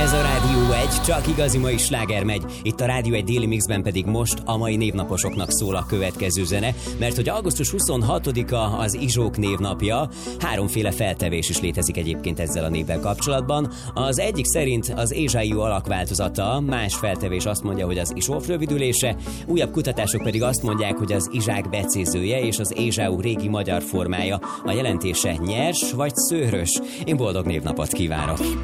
Ez a Rádió 1, csak igazi mai sláger megy. Itt a Rádió 1 déli mixben pedig most a mai névnaposoknak szól a következő zene, mert hogy augusztus 26-a az Izsók névnapja, háromféle feltevés is létezik egyébként ezzel a névvel kapcsolatban. Az egyik szerint az ézsáiú alakváltozata, más feltevés azt mondja, hogy az Izsóf rövidülése, újabb kutatások pedig azt mondják, hogy az izsák becézője és az ézsáú régi magyar formája, a jelentése nyers vagy szőrös. Én boldog névnapot kívánok!